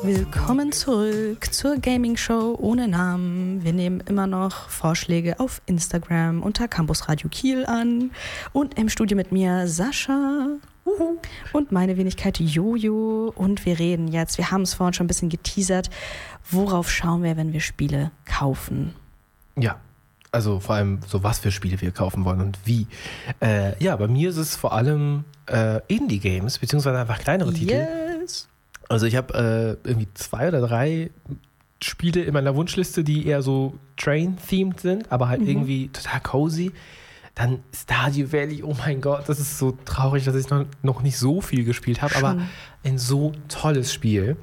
Willkommen zurück zur Gaming Show ohne Namen. Wir nehmen immer noch Vorschläge auf Instagram unter Campus Radio Kiel an. Und im Studio mit mir Sascha und meine Wenigkeit Jojo. Und wir reden jetzt, wir haben es vorhin schon ein bisschen geteasert, worauf schauen wir, wenn wir Spiele kaufen? Ja, also vor allem so, was für Spiele wir kaufen wollen und wie. Bei mir ist es vor allem Indie-Games, beziehungsweise einfach kleinere Titel. Yes! Also ich habe irgendwie 2 oder 3 Spiele in meiner Wunschliste, die eher so Train-themed sind, aber halt irgendwie total cozy. Dann Stardew Valley, oh mein Gott, das ist so traurig, dass ich noch nicht so viel gespielt habe, aber ein so tolles Spiel.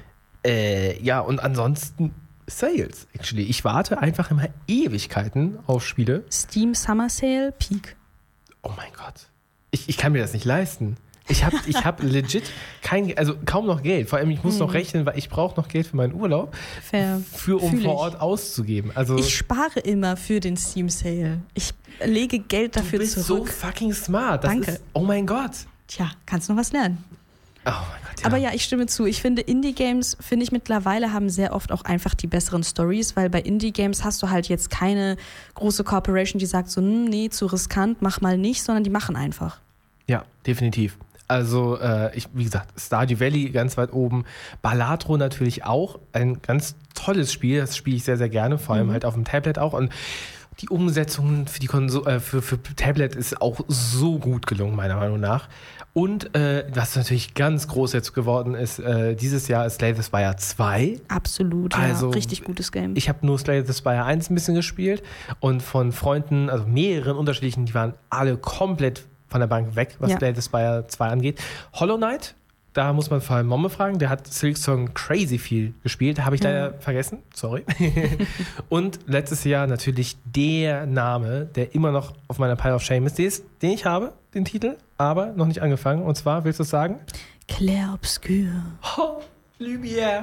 Und ansonsten Sales, actually. Ich warte einfach immer Ewigkeiten auf Spiele. Steam Summer Sale, Peak. Oh mein Gott. Ich kann mir das nicht leisten. Ich hab legit kaum noch Geld. Vor allem, ich muss noch rechnen, weil ich brauche noch Geld für meinen Urlaub, um vor Ort auszugeben. Also ich spare immer für den Steam Sale. Ich lege Geld dafür zurück. Du bist so fucking smart. Danke. Oh mein Gott. Tja, kannst noch was lernen. Oh mein Gott, ja. Aber ja, ich stimme zu. Ich finde, Indie-Games, mittlerweile haben sehr oft auch einfach die besseren Stories, weil bei Indie-Games hast du halt jetzt keine große Corporation, die sagt so, nee, zu riskant, mach mal nicht, sondern die machen einfach. Ja, definitiv. Also, wie gesagt, Stardew Valley ganz weit oben. Balatro natürlich auch. Ein ganz tolles Spiel. Das spiele ich sehr, sehr gerne. Vor allem halt auf dem Tablet auch. Und die Umsetzung für die für Tablet ist auch so gut gelungen, meiner Meinung nach. Und was natürlich ganz groß jetzt geworden ist, dieses Jahr ist Slay the Spire 2. Absolut, ja. Also, richtig gutes Game. Ich habe nur Slay the Spire 1 ein bisschen gespielt. Und von Freunden, also mehreren unterschiedlichen, die waren alle komplett von der Bank weg, was Slay the Spire 2 angeht. Hollow Knight, da muss man vor allem Momme fragen, der hat Silksong crazy viel gespielt, habe ich leider vergessen, sorry. Und letztes Jahr natürlich der Name, der immer noch auf meiner Pile of Shame ist, den ich habe, den Titel, aber noch nicht angefangen. Und zwar, willst du es sagen? Clair Obscur. Oh, Lumière.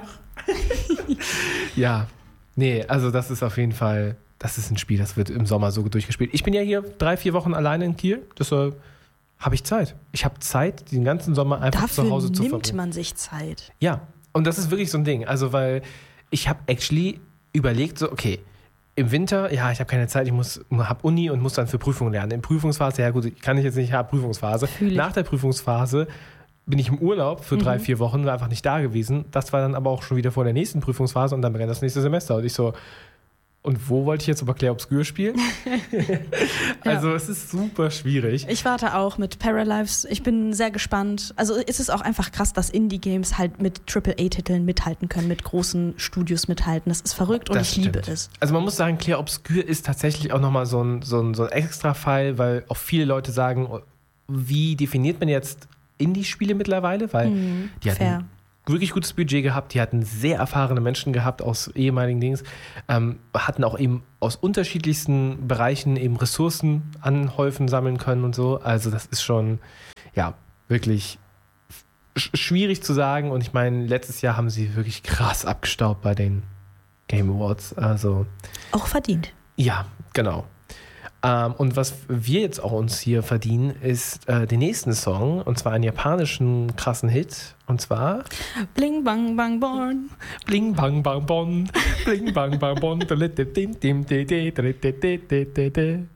Ja, nee, also das ist auf jeden Fall, das ist ein Spiel, das wird im Sommer so durchgespielt. Ich bin ja hier 3-4 Wochen alleine in Kiel, deshalb habe ich Zeit. Ich habe Zeit, den ganzen Sommer einfach zu Hause zu verbringen. Dafür nimmt man sich Zeit. Ja, und das ist wirklich so ein Ding. Also, weil ich habe actually überlegt, so, okay, im Winter, ja, ich habe keine Zeit, ich habe Uni und muss dann für Prüfungen lernen. In Prüfungsphase, ja gut, kann ich jetzt nicht, habe Prüfungsphase. Nach der Prüfungsphase bin ich im Urlaub für 3-4 Wochen, war einfach nicht da gewesen. Das war dann aber auch schon wieder vor der nächsten Prüfungsphase und dann begann das nächste Semester. Und ich so, und wo wollte ich jetzt aber Clair Obscur spielen? Also es ist super schwierig. Ich warte auch mit Paralives. Ich bin sehr gespannt. Also es ist auch einfach krass, dass Indie-Games halt mit AAA-Titeln mithalten können, mit großen Studios mithalten. Das ist verrückt und ich liebe es. Also man muss sagen, Clair Obscur ist tatsächlich auch nochmal so ein Extra-Fall, weil auch viele Leute sagen, wie definiert man jetzt Indie-Spiele mittlerweile? Weil die hatten wirklich gutes Budget gehabt, die hatten sehr erfahrene Menschen gehabt aus ehemaligen Dings, hatten auch eben aus unterschiedlichsten Bereichen eben Ressourcen anhäufen, sammeln können und so. Also das ist schon, ja, wirklich schwierig zu sagen. Und ich meine, letztes Jahr haben sie wirklich krass abgestaubt bei den Game Awards. Also auch verdient. Ja, genau. Und was wir jetzt auch uns hier verdienen, ist den nächsten Song, und zwar einen japanischen krassen Hit, und zwar Bling Bang Bang Born. Bling Bang Bang Bon. Bling Bang Bang Bon.